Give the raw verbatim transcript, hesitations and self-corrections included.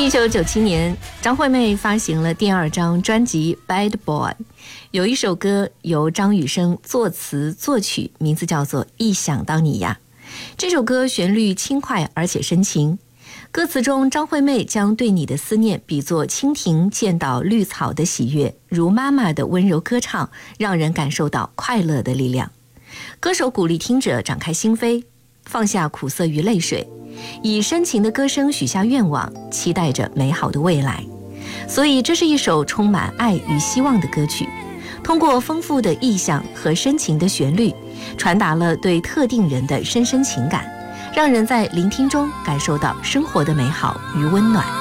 一九九七年，张惠妹发行了第二张专辑《Bad Boy》，有一首歌由张雨生作词作曲，名字叫做《一想到你呀》。这首歌旋律轻快而且深情，歌词中张惠妹将对你的思念比作蜻蜓见到绿草的喜悦，如妈妈的温柔歌唱，让人感受到快乐的力量。歌手鼓励听者展开心扉，放下苦涩与泪水，以深情的歌声许下愿望，期待着美好的未来。所以这是一首充满爱与希望的歌曲，通过丰富的意象和深情的旋律，传达了对特定人的深深情感，让人在聆听中感受到生活的美好与温暖。